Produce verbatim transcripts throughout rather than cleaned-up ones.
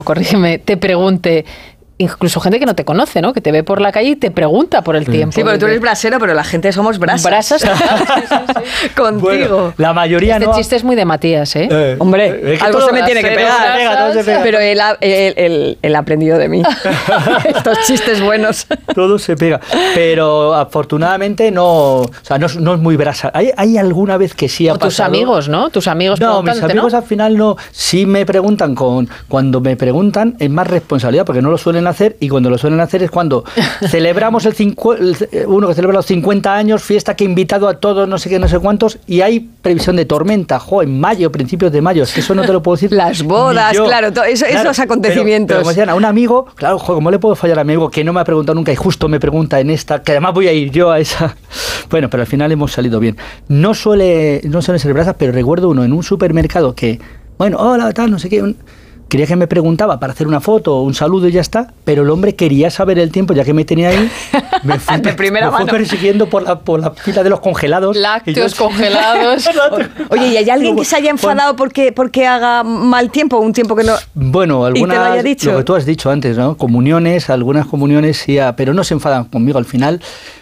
corrígeme, te pregunte, incluso gente que no te conoce, ¿no? Que te ve por la calle y te pregunta por el sí. tiempo. Sí, porque tú eres brasero, pero la gente somos brasas. Brasas, sí, sí, sí. Contigo. Bueno, la mayoría este no. chiste es muy de Matías, ¿eh? eh Hombre, es algo se me tiene que pegar. Pega, todo se pega. Pero él ha, él, él, él ha aprendido de mí. Estos chistes buenos. Todo se pega. Pero afortunadamente no, o sea, no, no es muy brasa. Hay, hay alguna vez que sí ha o tus pasado. amigos, ¿no? Tus amigos No, mis amigos, ¿no? al final no. Sí me preguntan, con cuando me preguntan es más responsabilidad porque no lo suelen hacer, y cuando lo suelen hacer es cuando celebramos el, cincu el uno que celebra los cincuenta años, fiesta que he invitado a todos, no sé qué, no sé cuántos, y hay previsión de tormenta, jo, en mayo, principios de mayo, es que eso no te lo puedo decir. Las bodas, claro, todo eso, claro, esos acontecimientos. Pero, pero como decían, a un amigo, claro, jo, ¿cómo le puedo fallar a mi amigo que no me ha preguntado nunca y justo me pregunta en esta, que además voy a ir yo a esa? Bueno, pero al final hemos salido bien. No suele, no suelen ser brasas, pero recuerdo uno en un supermercado que, bueno, hola, tal, no sé qué, un, quería que me preguntaba para hacer una foto o un saludo y ya está, pero el hombre quería saber el tiempo, ya que me tenía ahí, me fue, de primera me fue mano. persiguiendo por la, por la fila de los congelados. Lácteos yo, congelados. Oye, ¿y hay alguien que se haya enfadado porque, porque haga mal tiempo, un tiempo que no... Bueno, algunas, ¿Y te lo haya dicho? Lo que tú has dicho antes, ¿no? Comuniones, algunas comuniones sí, pero no se enfadan conmigo al final.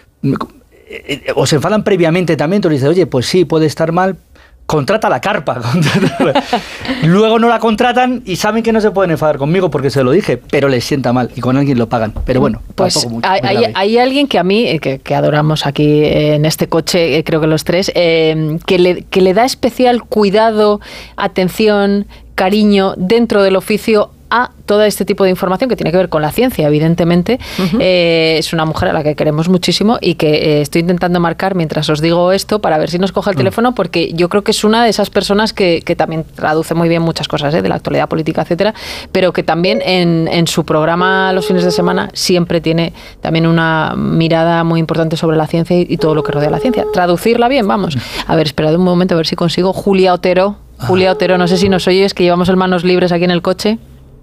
O se enfadan previamente también, tú le dices, oye, pues sí, puede estar mal, contrata la carpa. Luego no la contratan y saben que no se pueden enfadar conmigo porque se lo dije, pero les sienta mal y con alguien lo pagan. Pero bueno, pues tampoco mucho, hay, hay, hay alguien que a mí, que, que adoramos aquí en este coche, creo que los tres, eh, que, le, que le da especial cuidado, atención, cariño dentro del oficio a todo este tipo de información que tiene que ver con la ciencia, evidentemente. Uh-huh. eh, es una mujer a la que queremos muchísimo y que eh, estoy intentando marcar mientras os digo esto para ver si nos coge el uh-huh. teléfono, porque yo creo que es una de esas personas que, que también traduce muy bien muchas cosas ¿eh? de la actualidad política, etcétera, pero que también en, en su programa los fines de semana siempre tiene también una mirada muy importante sobre la ciencia y, y todo lo que rodea la ciencia. Traducirla bien, vamos. A ver, esperad un momento a ver si consigo. Julia Otero. Julia Otero, no sé si nos oyes, que llevamos el manos libres aquí en el coche.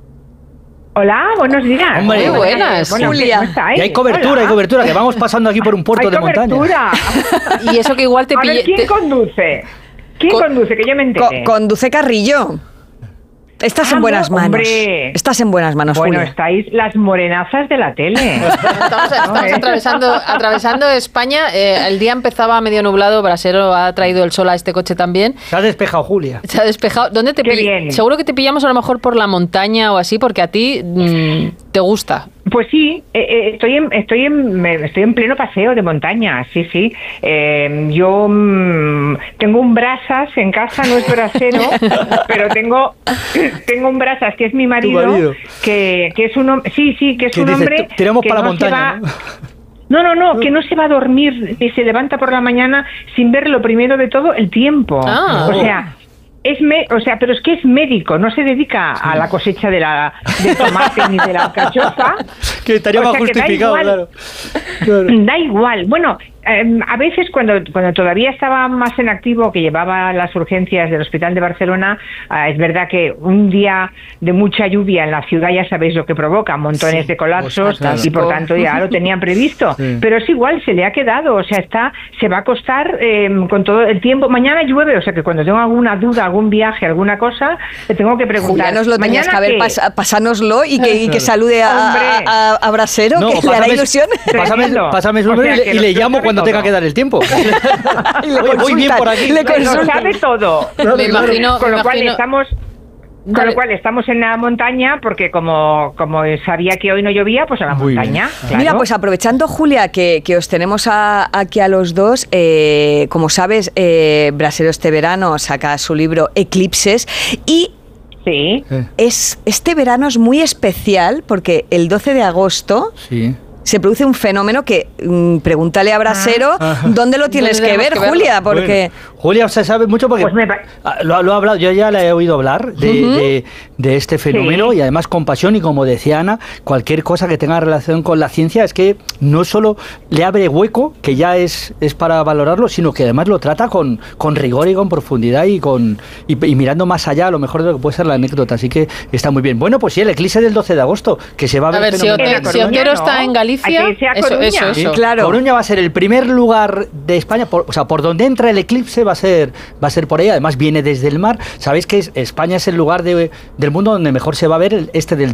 Hola, buenos días. Hombre, muy buenas, bueno, Julia. Y hay cobertura, Hola. hay cobertura, que vamos pasando aquí por un puerto hay de cobertura. montaña. Y eso que igual te pille... A ver, ¿quién te... conduce? ¿Quién Co conduce? Que yo me entere. Co conduce Carrillo. Estás ah, en buenas manos. Hombre. Estás en buenas manos, Bueno, Julia. estáis las morenazas de la tele. Estamos, estamos atravesando, atravesando España. Eh, el día empezaba medio nublado. Brasero ha traído el sol a este coche también. Se ha despejado, Julia. Se ha despejado. ¿Dónde te pillamos? Seguro que te pillamos a lo mejor por la montaña o así, porque a ti mmm, te gusta. Pues sí, eh, eh, estoy en, estoy en estoy en pleno paseo de montaña, sí, sí. Eh, yo mmm, tengo un brasas en casa, no es brasero, pero tengo tengo un brasas que es mi marido, marido? Que, que es un hombre, sí, sí, que es un dice, hombre tiramos que para no la montaña. Va, ¿no? No, no, no, que no se va a dormir ni se levanta por la mañana sin ver lo primero de todo el tiempo. Ah, o sea, es me, o sea, pero es que es médico, no se dedica sí. a la cosecha de la de tomate ni de la alcachofa. Que estaría más justificado, claro. claro. Da igual. Bueno, eh, a veces cuando cuando todavía estaba más en activo, que llevaba las urgencias del Hospital de Barcelona, eh, es verdad que un día de mucha lluvia en la ciudad ya sabéis lo que provoca, montones sí, de colapsos, claro. y por tanto ya lo tenían previsto. Sí. Pero es igual, se le ha quedado, o sea, está se va a acostar eh, con todo el tiempo. Mañana llueve, o sea que cuando tengo alguna duda, algún viaje, alguna cosa, le tengo que preguntar. Ya nos lo tenías que haber, pas, pasánoslo y que, y que salude a, a, a, a Brasero, no, que pásame, le hará ilusión. Pásame, pásame su número o sea, y, y le llamo cuando tenga que dar el tiempo. Y le Oye, voy bien por aquí. Le lo sabe todo. Me imagino, con lo me cual imagino... estamos... Con lo cual estamos en la montaña porque como, como sabía que hoy no llovía, pues a la Muy montaña. Claro. Mira, pues aprovechando, Julia, que, que os tenemos a, aquí a los dos, eh, como sabes, eh, Brasero este verano saca su libro Eclipses y sí. es este verano es muy especial porque el doce de agosto... Sí. se produce un fenómeno que mmm, pregúntale a Brasero ah. dónde lo tienes que ver, que Julia, porque... Bueno, Julia se sabe mucho porque pues me... lo, lo ha hablado, yo ya le he oído hablar de, uh-huh. de, de este fenómeno sí. y además con pasión y como decía Ana, cualquier cosa que tenga relación con la ciencia es que no solo le abre hueco, que ya es, es para valorarlo, sino que además lo trata con, con rigor y con profundidad y, con, y, y mirando más allá a lo mejor de lo que puede ser la anécdota, así que está muy bien. Bueno, pues sí, el eclipse del doce de agosto, que se va a ver... A ver, si Otero, si Otero está en Galicia... Eso, eso, eso. Claro. Coruña va a ser el primer lugar de España, por, o sea, por donde entra el eclipse va a ser va a ser por ahí. Además viene desde el mar. Sabéis que es, España es el lugar de, del mundo donde mejor se va a ver el, este del